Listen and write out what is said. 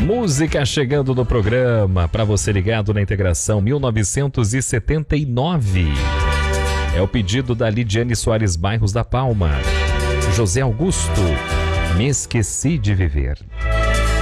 Música chegando no programa, para você ligado na Integração 1979. É o pedido da Lidiane Soares Bairros da Palma. José Augusto, Me Esqueci de Viver.